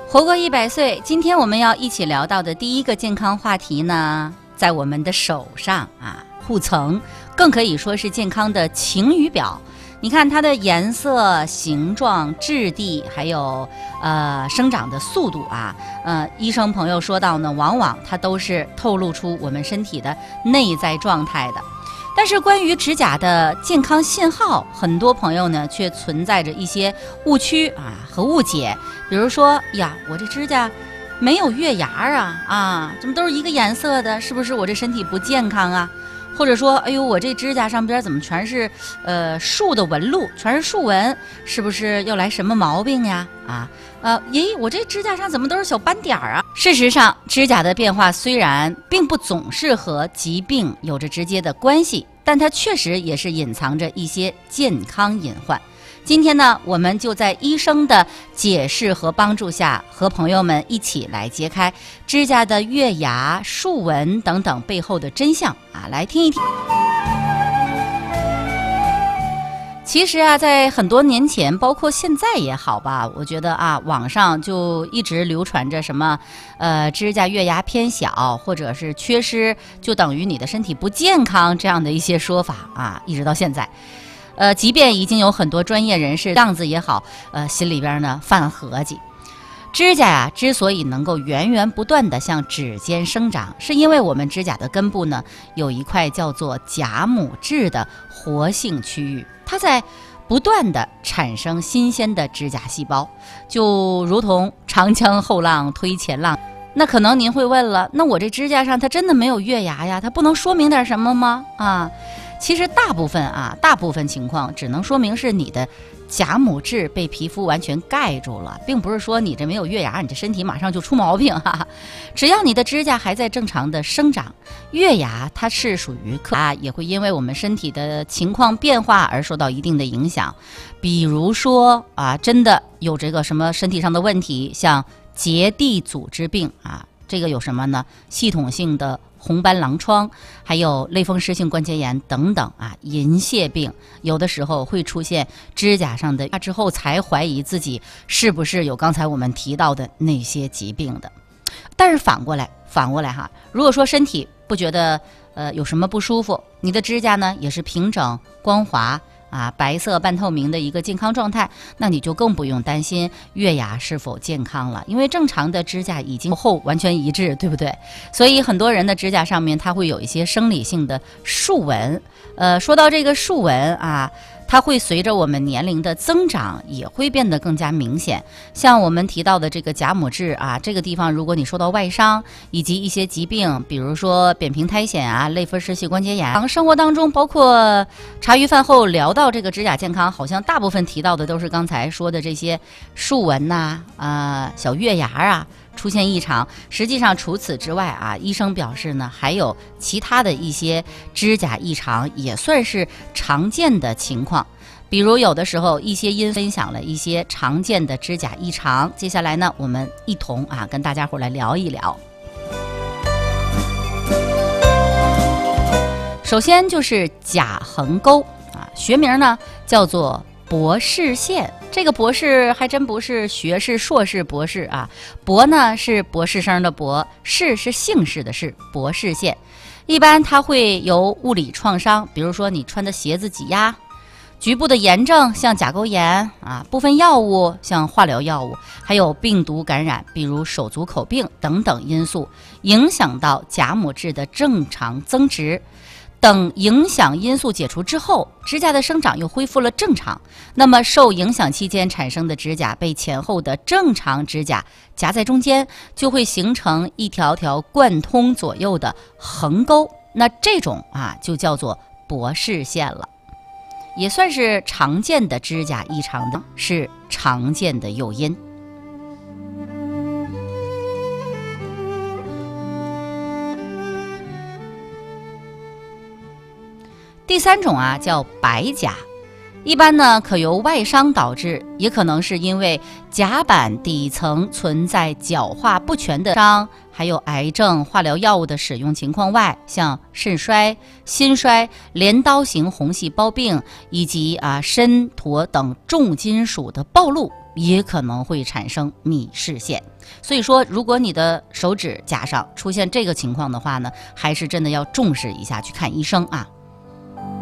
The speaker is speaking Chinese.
活过100岁，今天我们要一起聊到的第一个健康话题呢，在我们的手上啊，护层，更可以说是健康的晴雨表。你看它的颜色、形状、质地，还有生长的速度啊，医生朋友说到呢，往往它都是透露出我们身体的内在状态的。但是关于指甲的健康信号，很多朋友呢却存在着一些误区啊和误解。比如说呀，我这指甲没有月牙啊，怎么都是一个颜色的？是不是我这身体不健康啊？或者说，哎呦，我这指甲上边怎么全是树的纹路，全是树纹，是不是又来什么毛病呀？我这指甲上怎么都是小斑点啊？事实上，指甲的变化虽然并不总是和疾病有着直接的关系，但它确实也是隐藏着一些健康隐患。今天呢，我们就在医生的解释和帮助下，和朋友们一起来揭开指甲的月牙、树纹等等背后的真相啊，来听一听。其实啊，在很多年前，包括现在也好吧，我觉得啊，网上就一直流传着什么，指甲月牙偏小，或者是缺失就等于你的身体不健康这样的一些说法啊，一直到现在。即便已经有很多专业人士样子也好，心里边呢犯合计。指甲呀，之所以能够源源不断地向指尖生长，是因为我们指甲的根部呢有一块叫做甲母质的活性区域，它在不断地产生新鲜的指甲细胞，就如同长江后浪推前浪。那可能您会问了，那我这指甲上它真的没有月牙呀？它不能说明点什么吗？其实大部分情况只能说明是你的甲母质被皮肤完全盖住了，并不是说你这没有月牙，你这身体马上就出毛病哈。只要你的指甲还在正常的生长，月牙它是属于也会因为我们身体的情况变化而受到一定的影响。比如说真的有这个什么身体上的问题，像结缔组织病这个有什么呢？系统性的红斑狼疮，还有类风湿性关节炎等等银屑病，有的时候会出现指甲上的之后才怀疑自己是不是有刚才我们提到的那些疾病的。但是反过来如果说身体不觉得有什么不舒服，你的指甲呢也是平整光滑白色半透明的一个健康状态，那你就更不用担心月牙是否健康了，因为正常的指甲已经后完全一致，对不对？所以很多人的指甲上面它会有一些生理性的竖纹。说到这个竖纹它会随着我们年龄的增长也会变得更加明显。像我们提到的这个甲母质这个地方如果你受到外伤以及一些疾病，比如说扁平苔藓类风湿性关节炎，生活当中包括茶余饭后聊到这个指甲健康，好像大部分提到的都是刚才说的这些竖纹小月牙出现异常。实际上除此之外医生表示呢，还有其他的一些指甲异常也算是常见的情况。比如有的时候一些分享了一些常见的指甲异常，接下来呢我们一同跟大家伙来聊一聊。首先就是甲横沟学名呢叫做博士线。这个博士还真不是学士、硕士、博士博呢是博士生的博，士是姓氏的士，博士线。一般它会由物理创伤，比如说你穿的鞋子挤压，局部的炎症像甲沟炎部分药物像化疗药物，还有病毒感染，比如手足口病等等因素，影响到甲母质的正常增殖。等影响因素解除之后，指甲的生长又恢复了正常，那么受影响期间产生的指甲被前后的正常指甲夹在中间，就会形成一条条贯通左右的横沟，那这种就叫做博士线了，也算是常见的指甲异常的，是常见的诱因。第三种叫白甲，一般呢可由外伤导致，也可能是因为甲板底层存在角化不全的伤，还有癌症、化疗药物的使用情况外，像肾衰、心衰、镰刀型红细胞病以及砷铊等重金属的暴露， 也可能会产生米视线。所以说，如果你的手指甲上出现这个情况的话呢，还是真的要重视一下，去看医生啊。